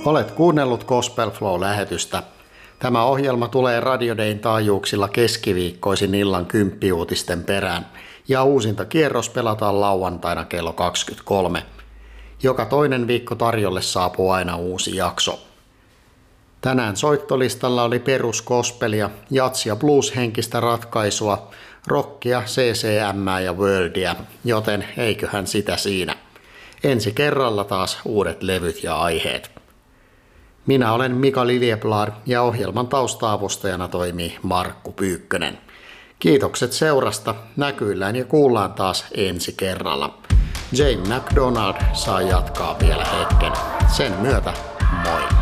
Olet kuunnellut Gospel Flow-lähetystä. Tämä ohjelma tulee Radio Dayn taajuuksilla keskiviikkoisin illan 10 uutisten perään ja uusinta kierros pelataan lauantaina kello 23. Joka toinen viikko tarjolle saapuu aina uusi jakso. Tänään soittolistalla oli perusgospelia, jats- ja blues-henkistä ratkaisua, rockia, CCM ja worldia, joten eiköhän sitä siinä. Ensi kerralla taas uudet levyt ja aiheet. Minä olen Mika Liljeblad ja ohjelman tausta-avustajana toimii Markku Pyykkönen. Kiitokset seurasta, näkyillään ja kuullaan taas ensi kerralla. Jane McDonald saa jatkaa vielä hetken. Sen myötä moi!